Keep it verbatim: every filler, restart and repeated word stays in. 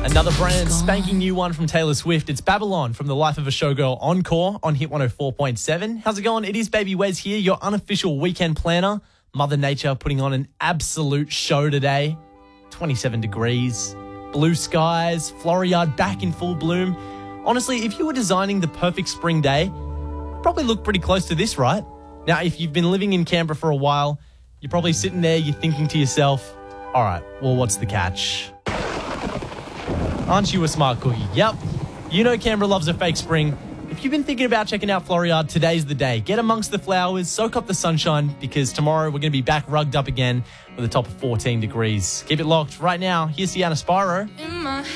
Another brand spanking new one from Taylor Swift. It's Babylon from The Life of a Showgirl Encore on Hit one oh four point seven. How's it going? It is Baby Wes here, your unofficial weekend planner. Mother Nature putting on an absolute show today. twenty-seven degrees, blue skies, Floriade back in full bloom. Honestly, if you were designing the perfect spring day, it'd probably look pretty close to this, right? Now, if you've been living in Canberra for a while, you're probably sitting there, you're thinking to yourself, all right, well, what's the catch? Aren't you a smart cookie? Yep. You know Canberra loves a fake spring. If you've been thinking about checking out Floriade, today's the day. Get amongst the flowers, soak up the sunshine, because tomorrow we're going to be back rugged up again with a top of fourteen degrees. Keep it locked right now. Here's Sienna Spyro.